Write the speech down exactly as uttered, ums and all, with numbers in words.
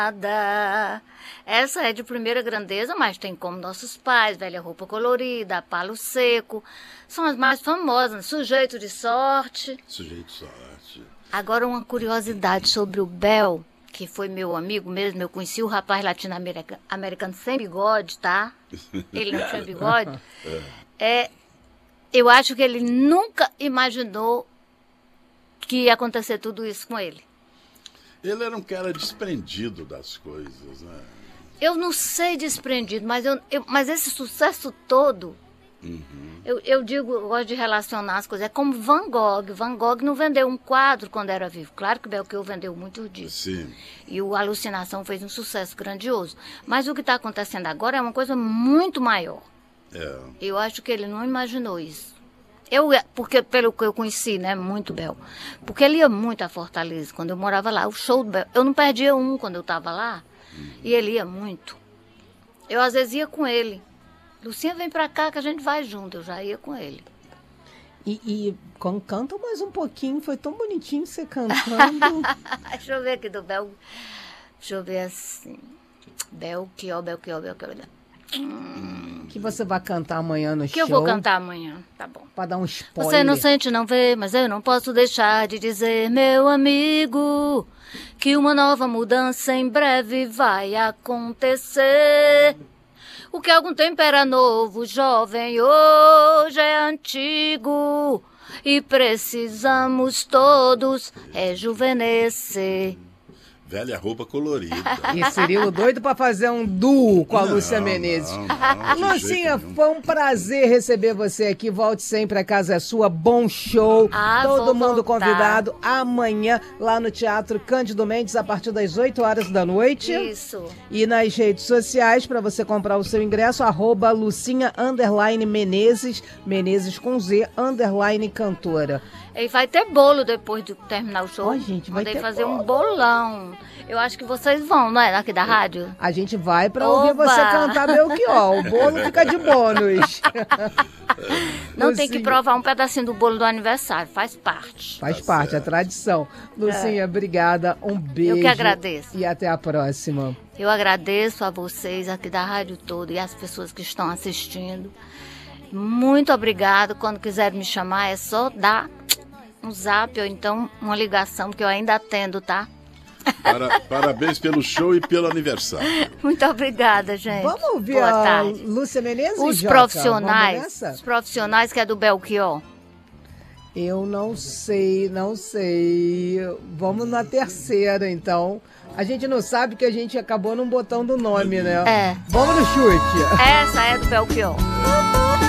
Essa é de primeira grandeza, mas tem Como Nossos Pais, Velha Roupa Colorida, Palo Seco. São as mais famosas. Sujeito de Sorte. Sujeito de Sorte. Agora uma curiosidade sobre o Bel, que foi meu amigo mesmo. Eu conheci o rapaz latino-americano sem bigode, tá? Ele não tinha bigode. É, eu acho que ele nunca imaginou que ia acontecer tudo isso com ele. Ele era um cara desprendido das coisas, né? Eu não sei desprendido, mas, eu, eu, mas esse sucesso todo, uhum. eu, eu digo, eu gosto de relacionar as coisas. É como Van Gogh. Van Gogh não vendeu um quadro quando era vivo. Claro que Belchior vendeu muitos discos. Sim. E o Alucinação fez um sucesso grandioso. Mas o que está acontecendo agora é uma coisa muito maior. É. Eu acho que ele não imaginou isso. Eu, porque pelo que eu conheci, né, muito Bel. Porque ele ia muito a Fortaleza, quando eu morava lá. O show do Bel, eu não perdia um quando eu estava lá, uhum. E ele ia muito. Eu às vezes ia com ele. Lucinha, vem pra cá que a gente vai junto. Eu já ia com ele. E, e quando canta mais um pouquinho, foi tão bonitinho você cantando. Deixa eu ver aqui do Bel. Deixa eu ver assim. Belchior, Belchior, Belchior. Hum. Que você vai cantar amanhã no que show. Que eu vou cantar amanhã, tá bom. Pra dar um spoiler. Você não sente, não vê, mas eu não posso deixar de dizer, meu amigo, que uma nova mudança em breve vai acontecer. O que há algum tempo era novo, jovem, hoje é antigo. E precisamos todos rejuvenescer. Velha Roupa Colorida. E Cirilo doido pra fazer um duo com a não, Lúcia Menezes. Não, não, Lucinha, foi um prazer receber você aqui. Volte sempre, a casa é sua. Bom show. Ah, Todo mundo voltar. convidado amanhã lá no Teatro Cândido Mendes a partir das oito horas da noite. Isso. E nas redes sociais, para você comprar o seu ingresso, arroba Lucinha underline Menezes, Menezes com Z, underline cantora. E vai ter bolo depois de terminar o show. Ó, gente, vai Mandei ter fazer bolo. um bolão. Eu acho que vocês vão, não é? Aqui da rádio? A gente vai pra Oba! ouvir você cantar Belchior. O bolo fica de bônus. Não Lucinha, tem que provar um pedacinho do bolo do aniversário. Faz parte. Faz Tá parte, certo. é tradição. Lucinha, É. obrigada. Um beijo. Eu que agradeço. E até a próxima. Eu agradeço a vocês aqui da rádio toda e as pessoas que estão assistindo. Muito obrigado. Quando quiser me chamar, é só dar um zap ou então uma ligação, que eu ainda atendo, tá? Para, parabéns pelo show e pelo aniversário. Muito obrigada, gente. Vamos ouvir Boa a tarde. Lúcia Menezes, Os Joca? profissionais, Vamos nessa? os profissionais que é do Belchior. Eu não sei, não sei. Vamos na terceira, então. A gente não sabe que a gente acabou não botando o nome, né? É. Vamos no chute. Essa é do Belchior.